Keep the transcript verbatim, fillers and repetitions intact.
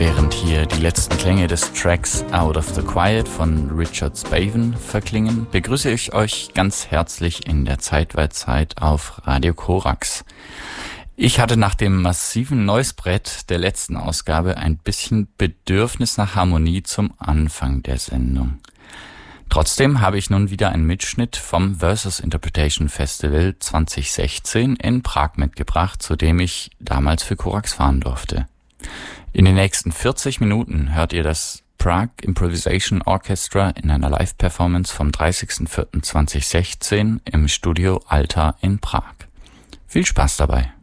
Während hier die letzten Klänge des Tracks Out of the Quiet von Richard Spaven verklingen, begrüße ich euch ganz herzlich in der Zeitweitzeit auf Radio Korax. Ich hatte nach dem massiven Noise-Brett der letzten Ausgabe ein bisschen Bedürfnis nach Harmonie zum Anfang der Sendung. Trotzdem habe ich nun wieder einen Mitschnitt vom Versus Interpretation Festival zwanzig sechzehn in Prag mitgebracht, zu dem ich damals für Korax fahren durfte. In den nächsten vierzig Minuten hört ihr das Prague Improvisation Orchestra in einer Live-Performance vom dreißigsten vierten zweitausendsechzehn im Studio Alta in Prag. Viel Spaß dabei!